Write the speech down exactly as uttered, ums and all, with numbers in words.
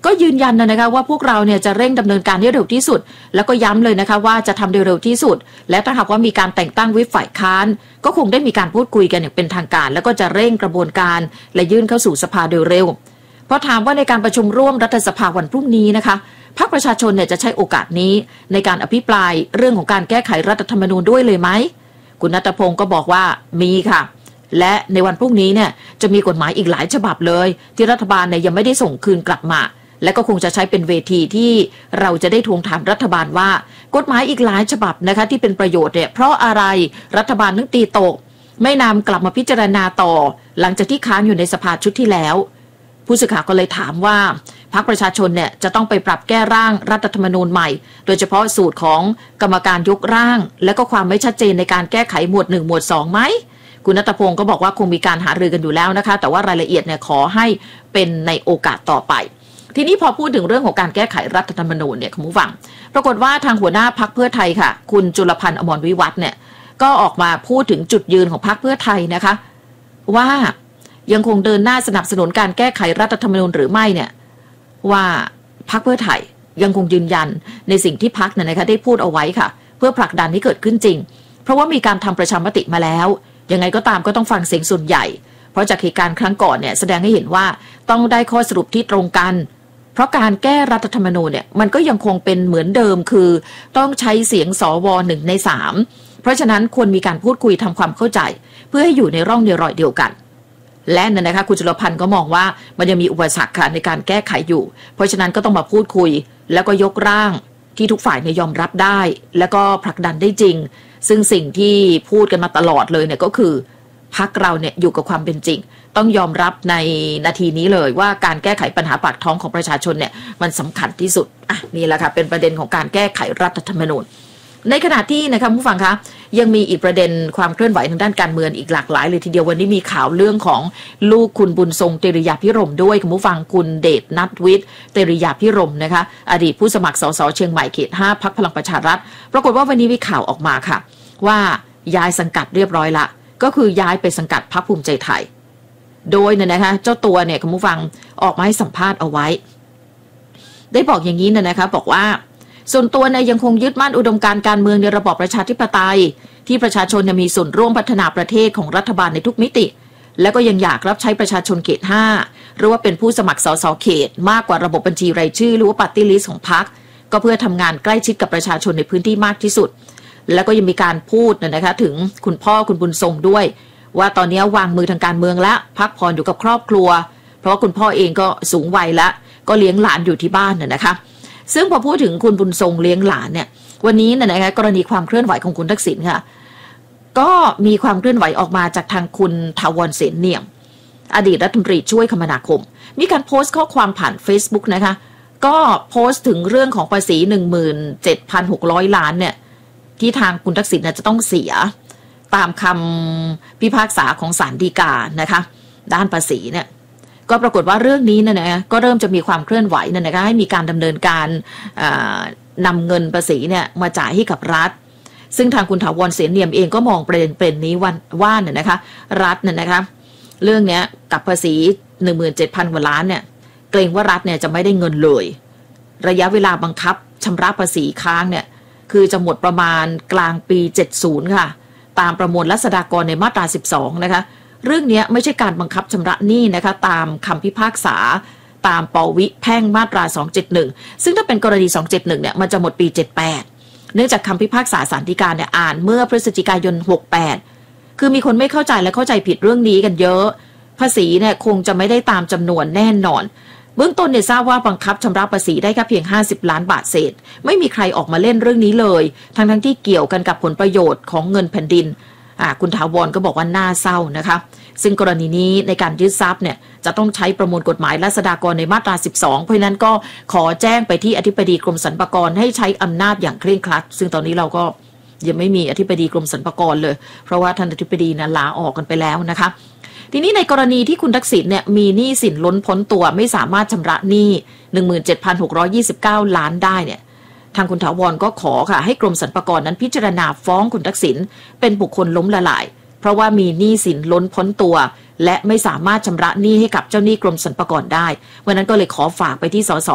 ก็ยืนยันนะคะว่าพวกเราเนี่ยจะเร่งดำเนินการให้เร็วที่สุดแล้วก็ย้ำเลยนะคะว่าจะทำโดยเร็วที่สุดและถ้าหากว่ามีการแต่งตั้งวิปฝ่ายค้านก็คงได้มีการพูดคุยกันอย่างเป็นทางการแล้วก็จะเร่งกระบวนการและยื่นเข้าสู่สภาโดยเร็วเพราะถามว่าในการประชุมร่วมรัฐสภาวันพรุ่งนี้นะคะพรรคประชาชนเนี่ยจะใช้โอกาสนี้ในการอภิปรายเรื่องของการแก้ไขรัฐธรรมนูญด้วยเลยไหมคุณณัฐพงศ์ก็บอกว่ามีค่ะและในวันพรุ่งนี้เนี่ยจะมีกฎหมายอีกหลายฉบับเลยที่รัฐบาลเนี่ยยังไม่ได้ส่งคืนกลับมาและก็คงจะใช้เป็นเวทีที่เราจะได้ทวงถามรัฐบาลว่ากฎหมายอีกหลายฉบับนะคะที่เป็นประโยชน์เนี่ยเพราะอะไรรัฐบาลนึกตีตกไม่นำกลับมาพิจารณาต่อหลังจากที่ค้างอยู่ในสภาชุดที่แล้วผู้สื่อข่าวก็เลยถามว่าพรรคประชาชนเนี่ยจะต้องไปปรับแก้ร่างรัฐธรรมนูญใหม่โดยเฉพาะสูตรของกรรมการยกร่างและก็ความไม่ชัดเจนในการแก้ไขหมวดหนึ่งหมวดสองไหมคุณณัฐพงศ์ก็บอกว่าคงมีการหารือกันอยู่แล้วนะคะแต่ว่ารายละเอียดเนี่ยขอให้เป็นในโอกาสต่อไปทีนี้พอพูดถึงเรื่องของการแก้ไขรัฐธรรมนูญเนี่ยคุณผู้ฟังปรากฏว่าทางหัวหน้าพรรคเพื่อไทยค่ะคุณจุลพันธ์อมรวิวัฒน์เนี่ยก็ออกมาพูดถึงจุดยืนของพรรคเพื่อไทยนะคะว่ายังคงเดินหน้าสนับสนุนการแก้ไขรัฐธรรมนูญหรือไม่เนี่ยว่าพรรคเพื่อไทยยังคงยืนยันในสิ่งที่พรรคเนี่ยนะคะได้พูดเอาไว้ค่ะเพื่อผลักดันให้เกิดขึ้นจริงเพราะว่ามีการทำประชามติมาแล้วยังไงก็ตามก็ต้องฟังเสียงส่วนใหญ่เพราะจากเหตุการณ์ครั้งก่อนเนี่ยแสดงให้เห็นว่าต้องได้ข้อสรุปที่ตรงกันเพราะการแก้รัฐธรรมนูญเนี่ยมันก็ยังคงเป็นเหมือนเดิมคือต้องใช้เสียงสวหนึ่งในสามเพราะฉะนั้นควรมีการพูดคุยทำความเข้าใจเพื่อให้อยู่ในร่องในรอยเดียวกันและนั่นนะคะคุณจุลพันธ์ก็มองว่ามันยังมีอุปสรรคค่ะในการแก้ไขอยู่เพราะฉะนั้นก็ต้องมาพูดคุยแล้วก็ยกร่างที่ทุกฝ่ายเนี่ยยอมรับได้แล้วก็ผลักดันได้จริงซึ่งสิ่งที่พูดกันมาตลอดเลยเนี่ยก็คือพรรคเราเนี่ยอยู่กับความเป็นจริงต้องยอมรับในนาทีนี้เลยว่าการแก้ไขปัญหาปากท้องของประชาชนเนี่ยมันสำคัญที่สุดอ่ะนี่แหละค่ะเป็นประเด็นของการแก้ไขรัฐธรรมนูญในขณะที่นะคะผู้ฟังคะยังมีอีกประเด็นความเคลื่อนไหวทางด้านการเมืองอีกหลากหลายเลยทีเดียววันนี้มีข่าวเรื่องของลูกคุณบุญทรงเตริยาภิรมย์ด้วยคุณผู้ฟังคุณเดชนัทวิทย์เตริยาภิรมย์นะคะอดีตผู้สมัครสสเชียงใหม่เขตห้าพรรคพลังประชารัฐปรากฏว่าวันนี้มีข่าวออกมาค่ะว่าย้ายสังกัดเรียบร้อยละก็คือย้ายไปสังกัดพรรคภูมิใจไทยโดยเนี่ยนะคะเจ้าตัวเนี่ยคุณผู้ฟังออกมาให้สัมภาษณ์เอาไว้ได้บอกอย่างนี้นะนะคะบอกว่าส่วนตัวเนี่ยยังคงยึดมั่นอุดมการณ์การเมืองในระบอบประชาธิปไตยที่ประชาชนจะมีส่วนร่วมพัฒนาประเทศของรัฐบาลในทุกมิติและก็ยังอยากรับใช้ประชาชนเขตห้าหรือว่าเป็นผู้สมัครสสเขตมากกว่าระบบบัญชีรายชื่อหรือว่าปาร์ตี้ลิสต์ของพรรคก็เพื่อทำงานใกล้ชิดกับประชาชนในพื้นที่มากที่สุดแล้วก็ยังมีการพูดนะคะถึงคุณพ่อคุณบุญทรงด้วยว่าตอนนี้วางมือทางการเมืองแล้วพักผ่อนอยู่กับครอบครัวเพราะว่าคุณพ่อเองก็สูงวัยแล้วก็เลี้ยงหลานอยู่ที่บ้านน่ะนะคะซึ่งพอพูดถึงคุณบุญทรงเลี้ยงหลานเนี่ยวันนี้น่ะนะคะกรณีความเคลื่อนไหวของคุณทักษิณค่ะก็มีความเคลื่อนไหวออกมาจากทางคุณถาวรเสนเนียมอดีตรัฐมนตรีช่วยคมนาคมมีการโพสต์ข้อความผ่าน Facebook นะคะก็โพสต์ถึงเรื่องของภาษี หนึ่งหมื่นเจ็ดพันหกร้อย ล้านเนี่ยที่ทางคุณทักษิณจะต้องเสียตามคำพิพากษาของศาลฎีกานะคะด้านภาษีเนี่ยก็ปรากฏว่าเรื่องนี้นะนะก็เริ่มจะมีความเคลื่อนไหวนะนะคะให้มีการดำเนินการนำเงินภาษีเนี่ยมาจ่ายให้กับรัฐซึ่งทางคุณถาวรเสนเนียมเองก็มองประเด็นเป็นนี้วันว่าเนี่ยนะคะรัฐเนี่ยนะคะเรื่องนี้กับภาษี หนึ่งหมื่นเจ็ดพัน กว่าล้านเนี่ยเกรงว่ารัฐเนี่ยจะไม่ได้เงินเลยระยะเวลาบังคับชำระภาษีค้างเนี่ยคือจะหมดประมาณกลางปีเจ็ดสิบค่ะตามประมวลรัษฎากรในมาตราสิบสองนะคะเรื่องนี้ไม่ใช่การบังคับชำระหนี้นะคะตามคำพิพากษาตามปวิแพ่งมาตราสองเจ็ดหนึ่งซึ่งถ้าเป็นกรณีสองเจ็ดหนึ่งเนี่ยมันจะหมดปีเจ็ดสิบแปดเนื่องจากคำพิพากษาศาลฎีกาเนี่ยอ่านเมื่อพฤศจิกายนหกสิบแปดคือมีคนไม่เข้าใจและเข้าใจผิดเรื่องนี้กันเยอะภาษีเนี่ยคงจะไม่ได้ตามจำนวนแน่นอนเบื้องต้นเนี่ยทราบว่าบังคับชำระภาษีได้แค่เพียงห้าสิบล้านบาทเศษไม่มีใครออกมาเล่นเรื่องนี้เลยทั้งทั้งที่เกี่ยวกันกับผลประโยชน์ของเงินแผ่นดินอ่าคุณถาวรก็บอกว่าน่าเศร้านะคะซึ่งกรณีนี้ในการยึดทรัพย์เนี่ยจะต้องใช้ประมวลกฎหมายรัษฎากรในมาตราสิบสองเพราะนั้นก็ขอแจ้งไปที่อธิบดีกรมสรรพากรให้ใช้อำนาจอย่างเคร่งครัดซึ่งตอนนี้เราก็ยังไม่มีอธิบดีกรมสรรพากรเลยเพราะว่าท่านอธิบดีนะลาออกกันไปแล้วนะคะทีนี้ในกรณีที่คุณทักษิณเนี่ยมีหนี้สินล้นพ้นตัวไม่สามารถชำระหนี้ หนึ่งหมื่นเจ็ดพันหกร้อยยี่สิบเก้า ล้านได้เนี่ยทางคุณถาวรก็ขอค่ะให้กรมสรรพากรนั้นพิจารณาฟ้องคุณทักษิณเป็นบุคคลล้มละลายเพราะว่ามีหนี้สินล้นพ้นตัวและไม่สามารถชำระหนี้ให้กับเจ้าหนี้กรมสรรพากรได้วันนั้นก็เลยขอฝากไปที่สส